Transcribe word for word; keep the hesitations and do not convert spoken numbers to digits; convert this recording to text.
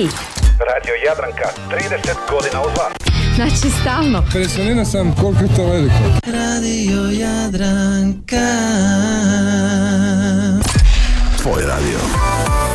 Koji? Radio Jadranka, trideset godina uz vas. Znači stalno. Impresioniran sam koliko je to veliko. Radio Jadranka.